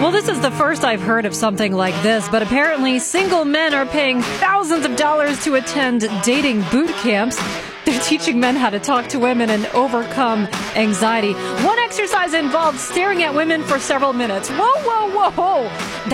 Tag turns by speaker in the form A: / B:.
A: Well, this is the first I've heard of something like this, but apparently single men are paying thousands of dollars to attend dating boot camps. They're teaching men how to talk to women and overcome anxiety. One exercise involved staring at women for several minutes. Whoa, whoa, whoa.